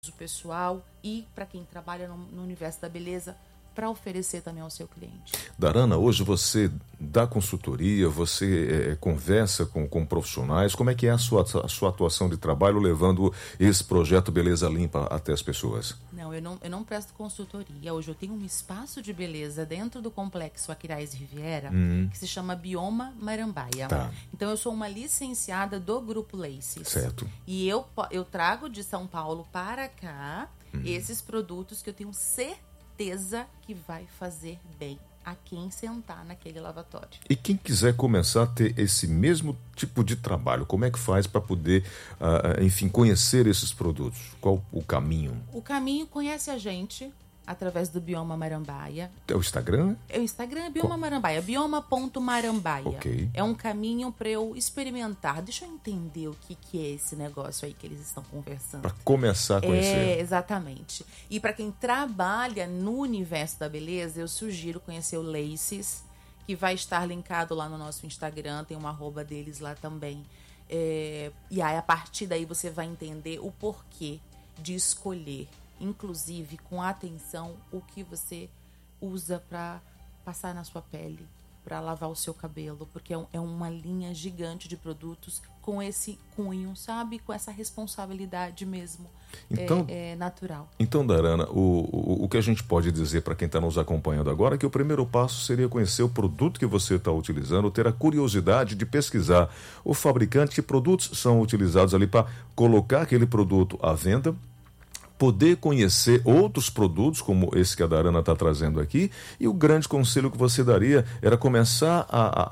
pessoal e para quem trabalha no universo da beleza, para oferecer também ao seu cliente. Darana, hoje você dá consultoria, você conversa com profissionais, como é que é a sua atuação de trabalho levando esse projeto Beleza Limpa até as pessoas? Não, eu não presto consultoria. Hoje eu tenho um espaço de beleza dentro do Complexo Aquiraz Riviera, que se chama Bioma Marambaia. Tá. Então eu sou uma licenciada do Grupo Laces. Certo. E eu trago de São Paulo para cá esses produtos que eu tenho certeza que vai fazer bem a quem sentar naquele lavatório. E quem quiser começar a ter esse mesmo tipo de trabalho, como é que faz para poder, enfim, conhecer esses produtos? Qual o caminho? O caminho conhece a gente através do Bioma Marambaia. É o Instagram? O Instagram é Bioma Marambaia, bioma.marambaia. Ok. É um caminho para eu experimentar. Deixa eu entender o que é esse negócio aí que eles estão conversando. Para começar a conhecer. Exatamente. E para quem trabalha no universo da beleza, eu sugiro conhecer o Laces, que vai estar linkado lá no nosso Instagram, tem uma @ deles lá também. E aí, a partir daí, você vai entender o porquê de escolher, inclusive com atenção, o que você usa para passar na sua pele, para lavar o seu cabelo, porque é uma linha gigante de produtos com esse cunho, sabe? Com essa responsabilidade mesmo, então, natural. Então, Darana, o que a gente pode dizer para quem está nos acompanhando agora é que o primeiro passo seria conhecer o produto que você está utilizando, ter a curiosidade de pesquisar o fabricante, que produtos são utilizados ali para colocar aquele produto à venda, poder conhecer outros produtos, como esse que a Darana está trazendo aqui, e o grande conselho que você daria era começar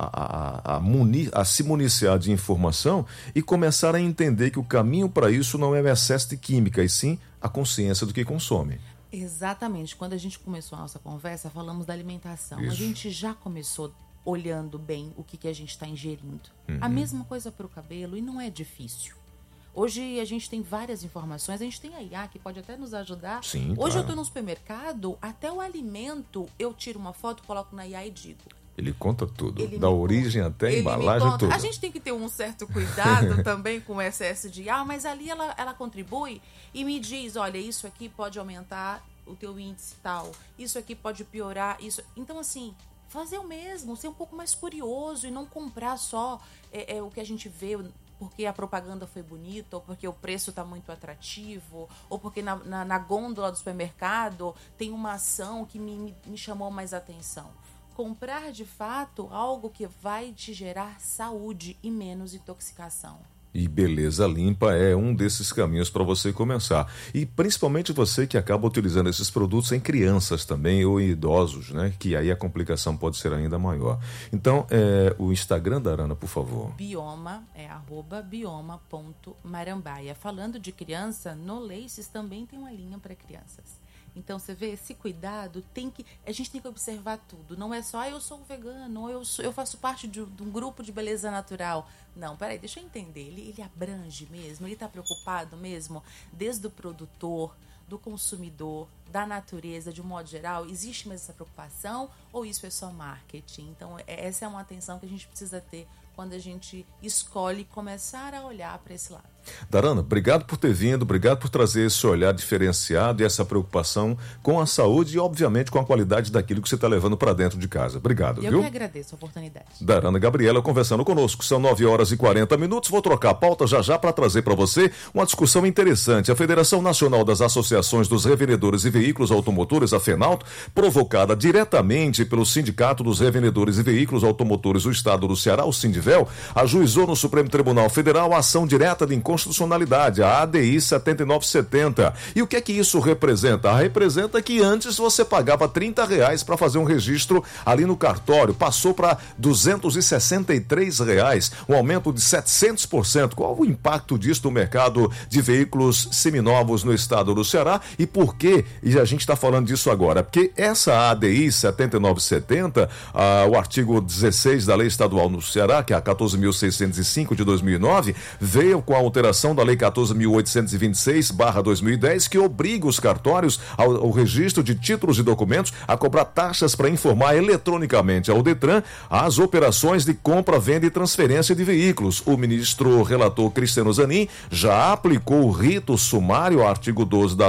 a se municiar de informação e começar a entender que o caminho para isso não é o excesso de química, e sim a consciência do que consome. Exatamente. Quando a gente começou a nossa conversa, falamos da alimentação. Isso. A gente já começou olhando bem o que a gente está ingerindo. A mesma coisa para o cabelo, e não é difícil. Hoje a gente tem várias informações, a gente tem a IA que pode até nos ajudar. Sim, Hoje claro. eu estou no supermercado, até o alimento eu tiro uma foto, coloco na IA e digo. Ele conta tudo, Ele da me origem conta. até a Ele embalagem, me conta. tudo. A gente tem que ter um certo cuidado também com o excesso de mas ali ela contribui e me diz, olha, isso aqui pode aumentar o teu índice tal, isso aqui pode piorar, isso. Então, assim, fazer o mesmo, ser um pouco mais curioso e não comprar só o que a gente vê porque a propaganda foi bonita, ou porque o preço está muito atrativo, ou porque na gôndola do supermercado tem uma ação que me chamou mais atenção. Comprar, de fato, algo que vai te gerar saúde e menos intoxicação. E Beleza Limpa é um desses caminhos para você começar. E principalmente você que acaba utilizando esses produtos em crianças também ou em idosos, né? Que aí a complicação pode ser ainda maior. Então, o Instagram da Darana, por favor. Bioma, @bioma.marambaia. Falando de criança, no Laces também tem uma linha para crianças. Então, você vê, esse cuidado, a gente tem que observar tudo. Não é só, eu sou vegano, ou eu faço parte de um grupo de beleza natural. Não, peraí, deixa eu entender. Ele abrange mesmo? Ele está preocupado mesmo? Desde o produtor, do consumidor, da natureza, de um modo geral, existe mesmo essa preocupação? Ou isso é só marketing? Então, essa é uma atenção que a gente precisa ter quando a gente escolhe começar a olhar para esse lado. Darana, obrigado por ter vindo, obrigado por trazer esse olhar diferenciado e essa preocupação com a saúde e, obviamente, com a qualidade daquilo que você está levando para dentro de casa. Obrigado, Eu viu? que agradeço a oportunidade. Darana Gabriela conversando conosco. São 9h40. Vou trocar a pauta já para trazer para você uma discussão interessante. A Federação Nacional das Associações dos Revendedores e Veículos Automotores, a FENAUTO, provocada diretamente pelo Sindicato dos Revendedores e Veículos Automotores do Estado do Ceará, o Sindivel, ajuizou no Supremo Tribunal Federal a ação direta de inconstitucionalidade, a ADI 7970. E o que é que isso representa? Representa que antes você pagava R$30 para fazer um registro ali no cartório, passou para R$263, um aumento de 700%. Qual o impacto disso no mercado de veículos seminovos no estado do Ceará e por que a gente está falando disso agora? Porque essa ADI 7970, o artigo 16 da Lei Estadual no Ceará, que é a 14.605 de 2009, veio com a alteração alteração da Lei 14.826/2010, que obriga os cartórios ao registro de títulos e documentos a cobrar taxas para informar eletronicamente ao Detran as operações de compra, venda e transferência de veículos. O ministro relator Cristiano Zanin já aplicou o rito sumário ao artigo 12 da